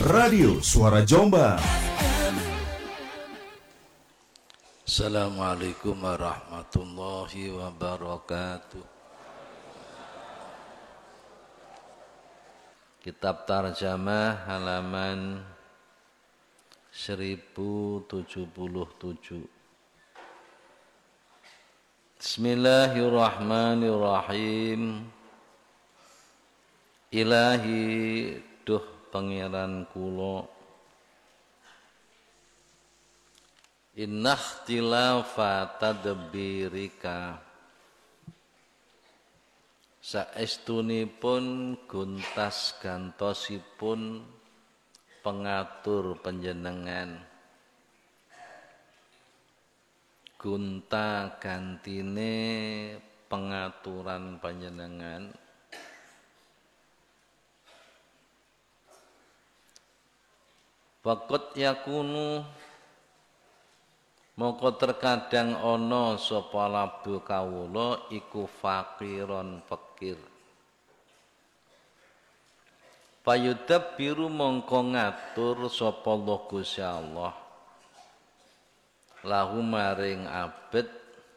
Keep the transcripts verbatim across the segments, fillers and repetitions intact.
Radio Suara Jombang. Assalamualaikum warahmatullahi wabarakatuh. Kitab Tarjamah halaman seribu tujuh puluh tujuh. Bismillahirrahmanirrahim. Ilahi duh pangeran kula, inna ikhtilafa tadbirika, saestunipun guntas gantosipun pengatur panjenengan. Gunta gantine pengaturan panjenengan. Waqat yakunu, moko terkadang ana sapa labu kawula iku faqiron fakir. Payudabbiru mongko ngatur sapa Allah Gusti Allah lahu maring abet,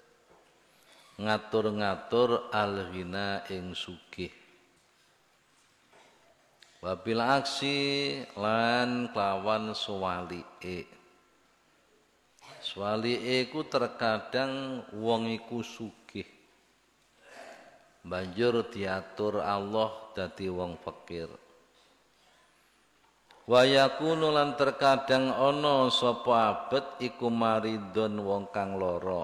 ngatur-ngatur al-ghina ing sugih. Wabil aksi lan kelawan suwalike. Suwalike ku terkadang wong iku sugih, banjur diatur Allah dadi wong fakir. Wa yakunu lan terkadang ana sapa abet iku maridon wong kang lara.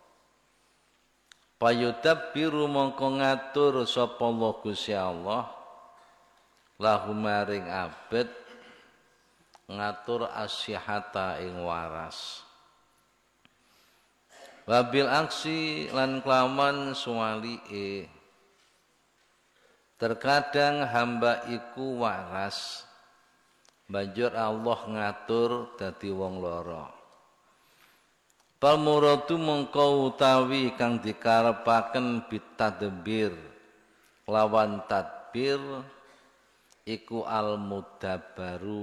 Payudabbiru mongko ngatur sapa Allah Gusti Allah lahu maring abet, ngatur asyihata ing waras. Wabil aksi lan kelawan suwalike, terkadang hamba iku waras, banjur Allah ngatur dadi wong lara. Palmuradu mongko utawi kang dikarepaken bitadbir lawan tadbir iku al mudabbaru